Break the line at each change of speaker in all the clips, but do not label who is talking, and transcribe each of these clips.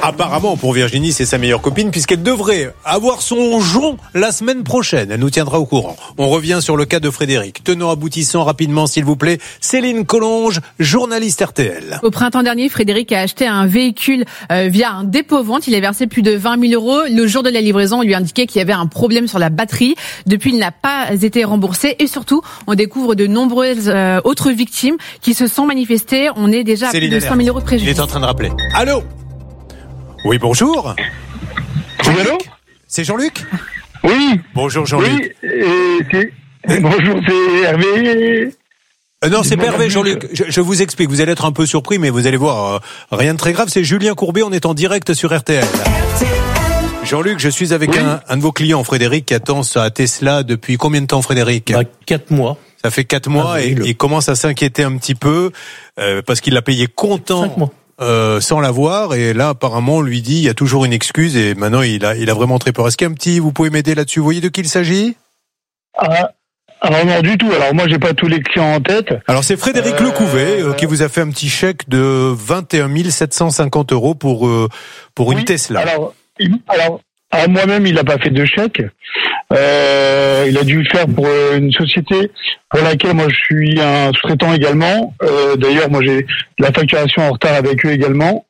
Apparemment, pour Virginie, c'est sa meilleure copine puisqu'elle devrait avoir son jonc la semaine prochaine. Elle nous tiendra au courant. On revient sur le cas de Frédéric. Tenant aboutissant rapidement, s'il vous plaît, Céline Collonges, journaliste RTL.
Au printemps dernier, Frédéric a acheté un véhicule via un dépôt-vente. Il a versé plus de 20 000 euros. Le jour de la livraison, on lui indiquait qu'il y avait un problème sur la batterie. Depuis, il n'a pas été remboursé. Et surtout, on découvre de nombreuses autres victimes qui se sont manifestées. On est déjà à plus de 100 000 euros de préjudice.
Il est en train de rappeler. Allô ? Oui, bonjour.
Oui, allô ?
C'est Jean-Luc ?
Oui.
Bonjour Jean-Luc.
Oui, bonjour, c'est Hervé.
Non, c'est pas Hervé, Jean-Luc. Je vous explique. Vous allez être un peu surpris, mais vous allez voir, rien de très grave. C'est Julien Courbet. On est en direct sur RTL. Jean-Luc, je suis avec un de vos clients, Frédéric, qui attend sa Tesla depuis combien de temps, Frédéric ?
4 mois.
Ça fait 4 mois et il commence à s'inquiéter un petit peu parce qu'il l'a payé comptant. 5 mois. Sans l'avoir, et là apparemment on lui dit il y a toujours une excuse, et maintenant il a vraiment très peur. Est-ce qu'il y a un petit, vous pouvez m'aider là-dessus, vous voyez de qui il s'agit ?
Alors non du tout, alors moi j'ai pas tous les clients en tête.
Alors c'est Frédéric Lecouvet qui vous a fait un petit chèque de 21 750 euros pour une Tesla.
Alors moi-même il n'a pas fait de chèque, il a dû le faire pour une société pour laquelle moi je suis un sous-traitant également. D'ailleurs moi j'ai la facturation en retard avec eux également.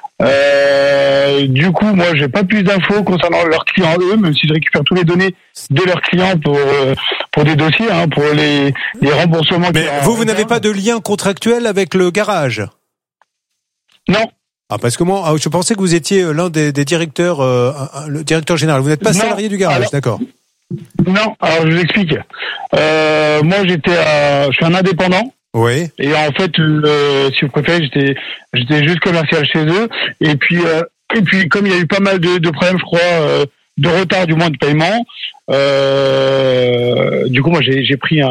Du coup moi j'ai pas plus d'infos concernant leurs clients eux, même si je récupère toutes les données de leurs clients pour des dossiers, pour les remboursements.
Mais vous n'avez pas de lien contractuel avec le garage ?
Non.
Ah, parce que moi, je pensais que vous étiez l'un des directeurs, le directeur général. Vous n'êtes pas salarié du garage, d'accord ?
Non, alors je vous explique. Moi, je suis un indépendant.
Oui. Et
en fait, si vous préférez, j'étais juste commercial chez eux. Et puis, comme il y a eu pas mal de problèmes, je crois, de retard du moins de paiement, du coup, moi, j'ai pris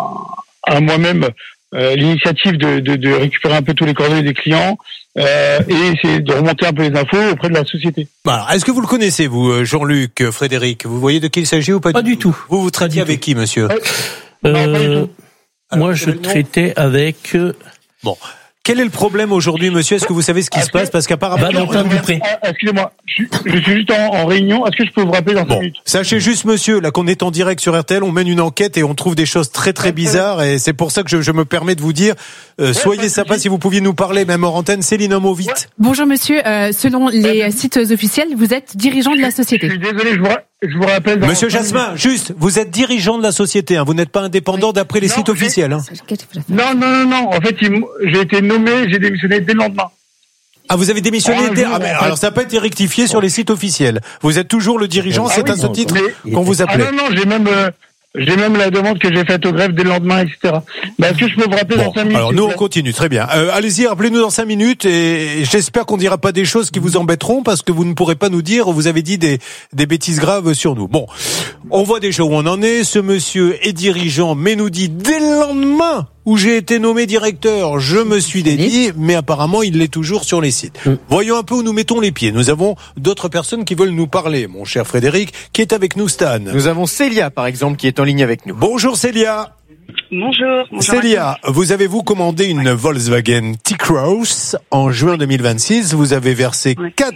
un moi-même l'initiative de récupérer un peu tous les coordonnées des clients. Et essayer de remonter un peu les infos auprès de la société.
Alors, est-ce que vous le connaissez, vous, Jean-Luc, Frédéric ? Vous voyez de qui il s'agit ou pas
du tout.
Vous travaillez avec qui, monsieur ?
Non, pas du tout.
Moi, je traitais avec...
Bon. Quel est le problème aujourd'hui, monsieur ? Est-ce que vous savez ce qui se passe ? Parce qu'apparemment...
Excusez-moi, je suis juste en réunion. Est-ce que je peux vous rappeler dans 5 minutes ?
Sachez juste, monsieur, là qu'on est en direct sur RTL, on mène une enquête et on trouve des choses très très bizarres, et c'est pour ça que je me permets de vous dire, soyez sympa si vous pouviez nous parler, même hors antenne. Céline, un mot vite.
Bonjour monsieur, selon les sites officiels, vous êtes dirigeant de la société.
Je suis désolé, je vous rappelle...
Monsieur Jasmin, juste, vous êtes dirigeant de la société, vous n'êtes pas indépendant d'après les sites officiels.
Non. En fait, j'ai été nommé, j'ai démissionné dès le lendemain.
Ah, vous avez démissionné alors ça n'a pas été rectifié sur les sites officiels. Vous êtes toujours le dirigeant, c'est à ce titre qu'on vous appelait.
Non, j'ai même la demande que j'ai faite au greffe dès le lendemain, etc. Est-ce que je peux vous rappeler dans 5 minutes ?
Alors nous on continue, très bien. Allez-y, rappelez-nous dans 5 minutes, et j'espère qu'on dira pas des choses qui vous embêteront, parce que vous ne pourrez pas nous dire, vous avez dit des bêtises graves sur nous. Bon, on voit déjà où on en est. Ce monsieur est dirigeant, mais nous dit dès le lendemain où j'ai été nommé directeur, je me suis dédié, mais apparemment il l'est toujours sur les sites. Voyons un peu où nous mettons les pieds. Nous avons d'autres personnes qui veulent nous parler. Mon cher Frédéric, qui est avec nous, Stan.
Nous avons Célia, par exemple, qui est en ligne avec nous.
Bonjour Célia.
Bonjour.
Célia, vous avez-vous commandé une Volkswagen T-Cross en juin 2026. Vous avez versé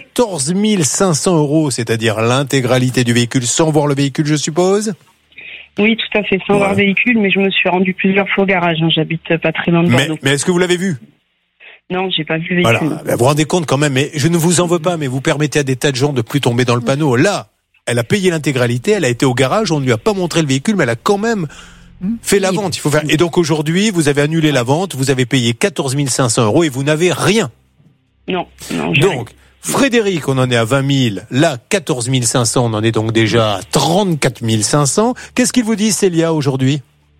14 500 euros, c'est-à-dire l'intégralité du véhicule, sans voir le véhicule, je suppose ?
Oui, tout à fait, sans voir véhicule, mais je me suis rendu plusieurs fois au garage. J'habite pas très loin de Bordeaux.
Mais est-ce que vous l'avez vu ?
Non, j'ai pas vu le véhicule.
Voilà. Vous vous rendez compte quand même, mais je ne vous en veux pas, mais vous permettez à des tas de gens de plus tomber dans le panneau. Là, elle a payé l'intégralité, elle a été au garage, on ne lui a pas montré le véhicule, mais elle a quand même fait la vente. Il faut faire. Et donc aujourd'hui, vous avez annulé la vente, vous avez payé 14 500 euros et vous n'avez rien.
Non.
Donc, Frédéric, on en est à 20 000. Là, 14 500, on en est donc déjà à 34 500. Qu'est-ce qu'il vous dit, Célia, aujourd'hui ?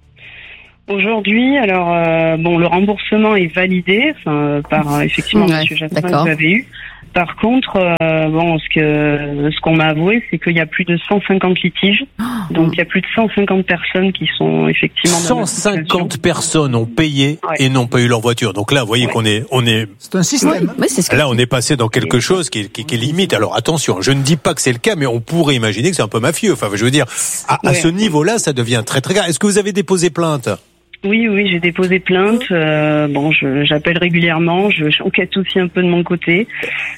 Aujourd'hui, alors, le remboursement est validé, par, effectivement, monsieur Jasmin, que vous avez eu. Par contre, ce qu'on m'a avoué, c'est qu'il y a plus de 150 litiges. Donc, il y a plus de 150 personnes qui sont effectivement...
150 personnes ont payé et n'ont pas eu leur voiture. Donc là, vous voyez qu'on est...
C'est un système.
Là, on est passé dans quelque chose qui est limite. Alors, attention, je ne dis pas que c'est le cas, mais on pourrait imaginer que c'est un peu mafieux. Enfin, je veux dire, à ce niveau-là, ça devient très, très grave. Est-ce que vous avez déposé plainte ?
Oui, j'ai déposé plainte. J'appelle régulièrement. J'enquête aussi un peu de mon côté.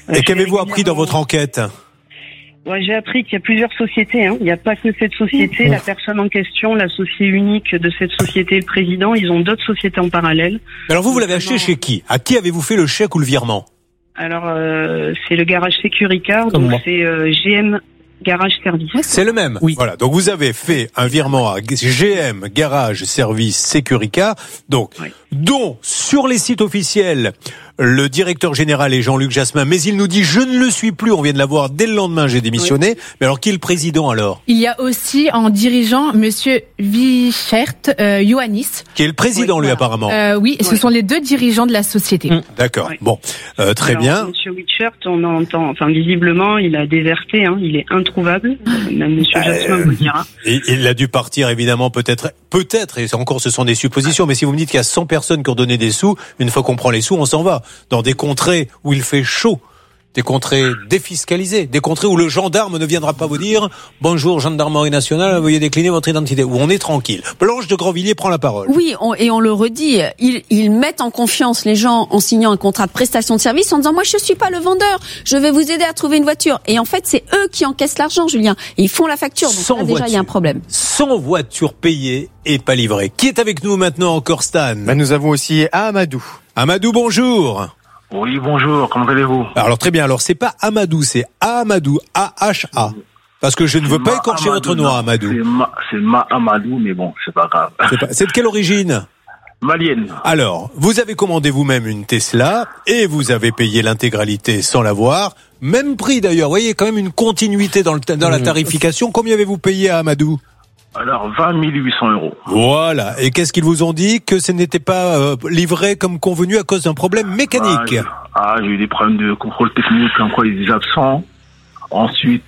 Et qu'avez-vous appris dans votre enquête?
Ouais, j'ai appris qu'il y a plusieurs sociétés. Il n'y a pas que cette société. La personne en question, l'associé unique de cette société, le président, ils ont d'autres sociétés en parallèle.
Alors vous l'avez acheté chez qui? À qui avez-vous fait le chèque ou le virement?
Alors, c'est le garage Securicar, donc c'est GM Garage Service.
C'est le même.
Oui.
Voilà. Donc vous avez fait un virement à GM Garage Service Securicar, donc dont sur les sites officiels le directeur général est Jean-Luc Jasmin, mais il nous dit je ne le suis plus. On vient de l'avoir dès le lendemain. J'ai démissionné. Oui. Mais alors qui est le président alors? Il
y a aussi en dirigeant Monsieur Vichert Ioannis,
qui est le président lui apparemment.
Oui, ce sont les deux dirigeants de la société.
D'accord. Bon, très
alors,
bien.
Monsieur Vichert, on entend, enfin visiblement, il a déserté. Il est introuvable. Même Monsieur Jasmin vous le dira.
Et il a dû partir évidemment peut-être. Et encore, ce sont des suppositions. Mais si vous me dites qu'il y a 100 personnes qui ont donné des sous, une fois qu'on prend les sous, on s'en va. Dans des contrées où il fait chaud, des contrées défiscalisées, des contrées où le gendarme ne viendra pas vous dire « Bonjour, gendarmerie nationale, veuillez décliner votre identité », où on est tranquille. Blanche de Grandvilliers prend la parole.
Oui, et on le redit, ils mettent en confiance les gens en signant un contrat de prestation de service en disant « Moi, je suis pas le vendeur, je vais vous aider à trouver une voiture ». Et en fait, c'est eux qui encaissent l'argent, Julien. Et ils font la facture, donc là, déjà, il y a un problème.
100 voitures payées et pas livrées. Qui est avec nous maintenant encore, Stan?
Nous avons aussi Amadou.
Amadou, bonjour.
Oui, bonjour, comment allez-vous?
Alors très bien, alors c'est pas Amadou, c'est Amadou, A-H-A. Parce que je ne veux pas écorcher votre nom, Amadou.
C'est Amadou, mais bon, c'est pas grave.
C'est de quelle origine?
Malienne.
Alors, vous avez commandé vous-même une Tesla et vous avez payé l'intégralité sans l'avoir. Même prix d'ailleurs, vous voyez quand même une continuité dans la tarification. Combien avez-vous payé à Amadou?
Alors, 20 800 €.
Voilà. Et qu'est-ce qu'ils vous ont dit? Que ce n'était pas livré comme convenu à cause d'un problème mécanique.
J'ai eu des problèmes de contrôle technique, comme quoi il est absent. Ensuite,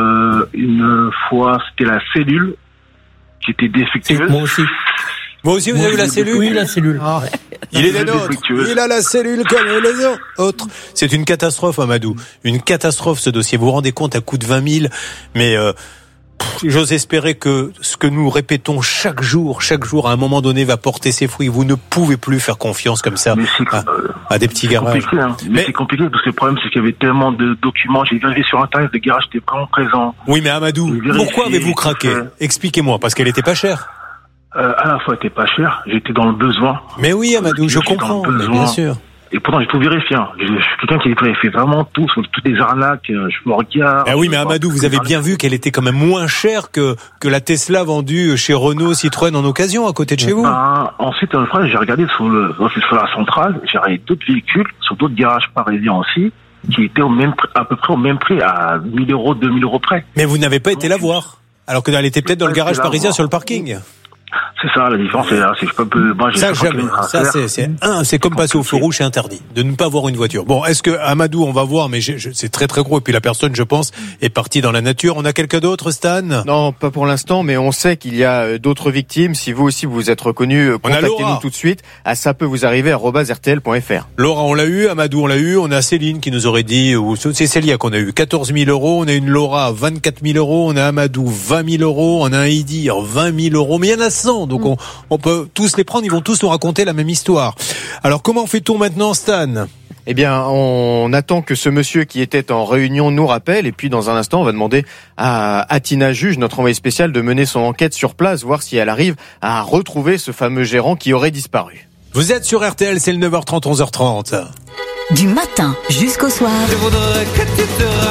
une fois, c'était la cellule qui était défectueuse.
Moi aussi.
Moi aussi, vous avez eu la cellule?
Oui, la cellule.
Il est des nôtres. Il a la cellule comme les autres. C'est une catastrophe, Amadou. Une catastrophe, ce dossier. Vous vous rendez compte, à coût de 20 000. Mais, j'ose espérer que ce que nous répétons chaque jour, à un moment donné, va porter ses fruits. Vous ne pouvez plus faire confiance comme ça à des petits garages.
Mais c'est compliqué parce que le problème, c'est qu'il y avait tellement de documents. J'ai vérifié sur Internet, le garage était vraiment présent.
Oui, mais Amadou, pourquoi avez-vous craqué? Expliquez-moi, parce qu'elle était pas chère.
À la fois, elle était pas chère. J'étais dans le besoin.
Mais oui, Amadou, je comprends. Bien sûr.
Et pourtant, j'ai tout vérifié. Je suis quelqu'un qui fait vraiment tout, sur toutes les arnaques, je me regarde.
Ah oui, mais Amadou, vous avez bien vu qu'elle était quand même moins chère que la Tesla vendue chez Renault, Citroën en occasion, à côté de chez vous.
Ensuite, j'ai regardé sur la centrale, j'ai regardé d'autres véhicules, sur d'autres garages parisiens aussi, qui étaient à peu près au même prix, à 1 000 €, 2 000 € près.
Mais vous n'avez pas été la voir. Alors qu'elle était peut-être dans le garage parisien sur le parking.
C'est ça, la différence, c'est là, c'est que je peux, moi,
ça, jamais. Ça, c'est comme passer au feu rouge, c'est interdit. De ne pas voir une voiture. Bon, est-ce que, Amadou, on va voir, mais c'est très très gros, et puis la personne, je pense, est partie dans la nature. On a quelqu'un d'autre, Stan?
Non, pas pour l'instant, mais on sait qu'il y a d'autres victimes. Si vous aussi vous êtes reconnu, contactez-nous tout de suite à ça peut vous arriver @rtl.fr.
Laura, on l'a eu, Amadou, on l'a eu, on a Céline qui nous aurait dit, ou c'est Célia qu'on a eu, 14 000 €, on a une Laura à 24 000 €, on a Amadou 20 000 €, on a un Idir 20 000 €, mais il y en a 100, donc on peut tous les prendre, ils vont tous nous raconter la même histoire. Alors comment fait-on maintenant, Stan?
Eh bien, on attend que ce monsieur qui était en réunion nous rappelle, et puis dans un instant, on va demander à Tina Juge, notre envoyée spéciale, de mener son enquête sur place, voir si elle arrive à retrouver ce fameux gérant qui aurait disparu.
Vous êtes sur RTL, c'est le 9h30, 11h30.
Du matin jusqu'au soir.
Je voudrais que tu te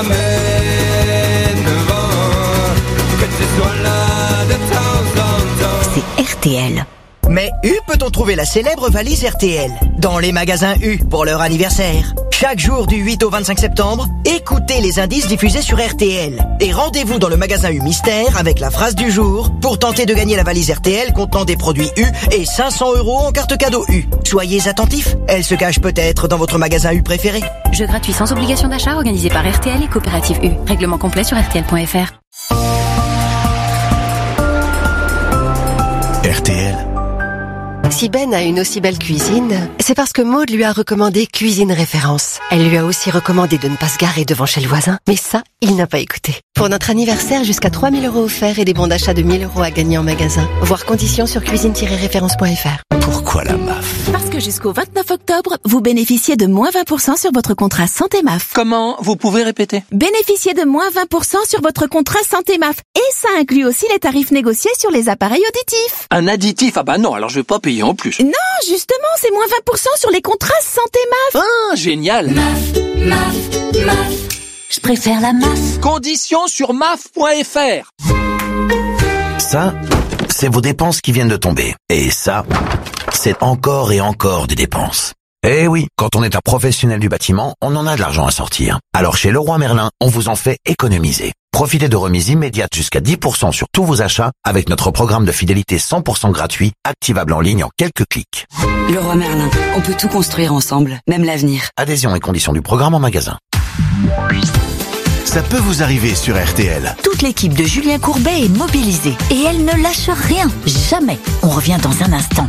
ramènes devant, que tu sois là de temps en temps.
C'est RTL.
Mais U peut-on trouver la célèbre valise RTL? Dans les magasins U pour leur anniversaire. Chaque jour du 8 au 25 septembre, écoutez les indices diffusés sur RTL. Et rendez-vous dans le magasin U Mystère avec la phrase du jour pour tenter de gagner la valise RTL contenant des produits U et 500 € en carte cadeau U. Soyez attentifs, elle se cache peut-être dans votre magasin U préféré.
Jeu gratuit sans obligation d'achat organisé par RTL et Coopérative U. Règlement complet sur RTL.fr.
RTL. Si Ben a une aussi belle cuisine, c'est parce que Maude lui a recommandé Cuisine Référence. Elle lui a aussi recommandé de ne pas se garer devant chez le voisin. Mais ça, il n'a pas écouté. Pour notre anniversaire, jusqu'à 3 000 € offerts et des bons d'achat de 1 000 € à gagner en magasin. Voir conditions sur cuisine-référence.fr.
Pourquoi la MAF?
Parce que jusqu'au 29 octobre, vous bénéficiez de moins 20% sur votre contrat Santé MAF.
Comment? Vous pouvez répéter?
Bénéficiez de moins 20% sur votre contrat Santé MAF. Et ça inclut aussi les tarifs négociés sur les appareils auditifs.
Un additif? Ah bah non, alors je vais pas payer en plus.
Non, justement, c'est moins 20% sur les contrats Santé MAF.
Ah, génial.
MAF.
Je préfère la MAF.
Conditions sur maf.fr.
Ça, c'est vos dépenses qui viennent de tomber. Et ça, c'est encore et encore des dépenses. Eh oui, quand on est un professionnel du bâtiment, on en a de l'argent à sortir. Alors chez Leroy Merlin, on vous en fait économiser. Profitez de remises immédiates jusqu'à 10% sur tous vos achats avec notre programme de fidélité 100% gratuit, activable en ligne en quelques clics.
Leroy Merlin, on peut tout construire ensemble, même l'avenir.
Adhésion et conditions du programme en magasin.
Ça peut vous arriver sur RTL.
Toute l'équipe de Julien Courbet est mobilisée et elle ne lâche rien, jamais. On revient dans un instant.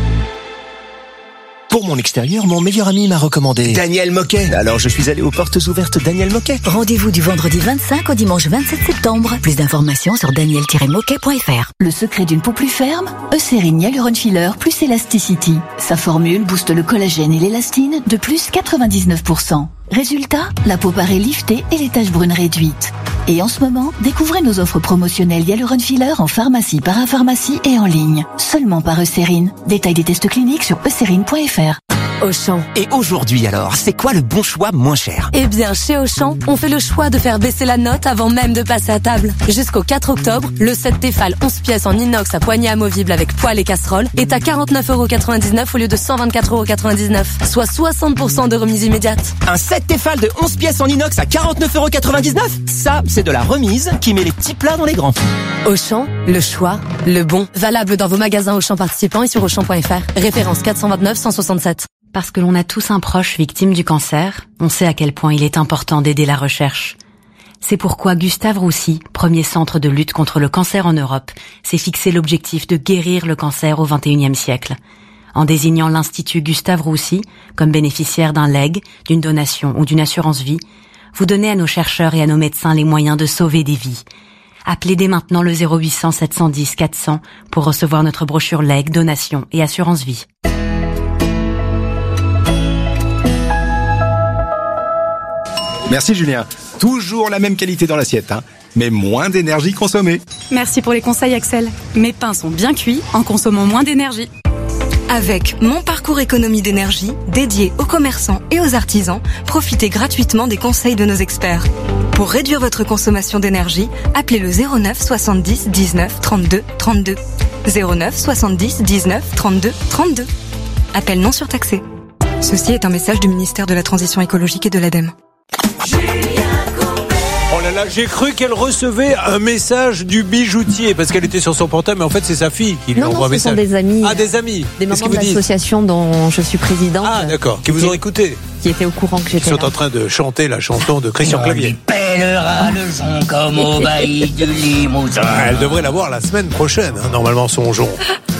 Pour mon extérieur, mon meilleur ami m'a recommandé Daniel Moquet. Alors je suis allé aux portes ouvertes Daniel Moquet.
Rendez-vous du vendredi 25 au dimanche 27 septembre. Plus d'informations sur daniel-moquet.fr. Le secret d'une peau plus ferme, Eucérine Hyaluron Filler plus Elasticity. Sa formule booste le collagène et l'élastine de plus 99%. Résultat, la peau paraît liftée et les taches brunes réduites. Et en ce moment, découvrez nos offres promotionnelles Hyaluron Filler en pharmacie, parapharmacie et en ligne. Seulement par Eucérine. Détail des tests cliniques sur eucérine.fr.
Auchan.
Et aujourd'hui alors, c'est quoi le bon choix moins cher?
Eh bien, chez Auchan, on fait le choix de faire baisser la note avant même de passer à table. Jusqu'au 4 octobre, le set Tefal 11 pièces en inox à poignée amovible avec poêle et casserole est à 49,99 € au lieu de 124,99 €, soit 60% de remise immédiate.
Un set Tefal de 11 pièces en inox à 49,99 €? Ça, c'est de la remise qui met les petits plats dans les grands.
Auchan, le choix, le bon. Valable dans vos magasins Auchan participants et sur Auchan.fr. Référence 429 167.
Parce que l'on a tous un proche victime du cancer, on sait à quel point il est important d'aider la recherche. C'est pourquoi Gustave Roussy, premier centre de lutte contre le cancer en Europe, s'est fixé l'objectif de guérir le cancer au XXIe siècle. En désignant l'Institut Gustave Roussy comme bénéficiaire d'un legs, d'une donation ou d'une assurance vie, vous donnez à nos chercheurs et à nos médecins les moyens de sauver des vies. Appelez dès maintenant le 0800 710 400 pour recevoir notre brochure legs, donation et assurance vie.
Merci Julien. Toujours la même qualité dans l'assiette, mais moins d'énergie consommée.
Merci pour les conseils Axel. Mes pains sont bien cuits en consommant moins d'énergie.
Avec Mon Parcours Économie d'énergie, dédié aux commerçants et aux artisans, profitez gratuitement des conseils de nos experts. Pour réduire votre consommation d'énergie, appelez le 09 70 19 32 32. 09 70 19 32 32. Appel non surtaxé. Ceci est un message du ministère de la Transition écologique et de l'ADEME.
Oh là là, j'ai cru qu'elle recevait un message du bijoutier parce qu'elle était sur son portable, mais en fait c'est sa fille qui lui envoie un message.
Non, ce sont des amis.
Ah, des amis.
Des membres de l'association dont je suis présidente.
Ah d'accord, qui vous ont écouté.
Qui étaient au courant que j'étais là.
Ils sont en train de chanter la chanson de Christian Clavier.
Il pèlera le jonc comme au bailli du Limousin.
Elle devrait l'avoir la semaine prochaine, normalement son jonc.